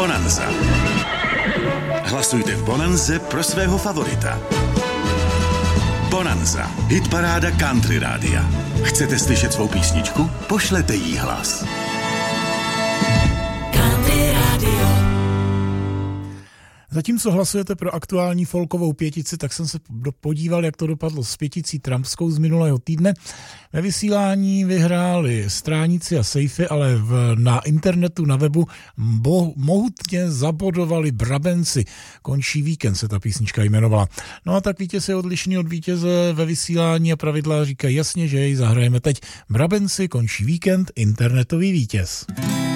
Bonanza. Hlasujte v Bonanze pro svého favorita. Bonanza. Hitparáda Country Rádia. Chcete slyšet svou písničku? Pošlete jí hlas. Country Radio. Zatímco hlasujete pro aktuální folkovou pětici, tak jsem se podíval, jak to dopadlo s pěticí trumpskou z minulého týdne. Ve vysílání vyhráli Stráníci a Sejfy, ale na internetu, na webu mohutně zabodovali Brabenci. Končí víkend se ta písnička jmenovala. No a tak vítěz je odlišný od vítěze ve vysílání a pravidla říkají jasně, že jej zahrajeme teď. Brabenci, končí víkend, internetový vítěz.